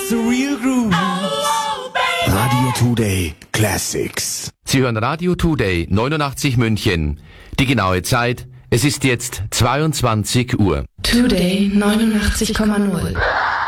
the real groove. Radio Today Classics. Sie hören Radio Today 89 München. Die genaue Zeit, es ist jetzt 22 Uhr. Today 89,0.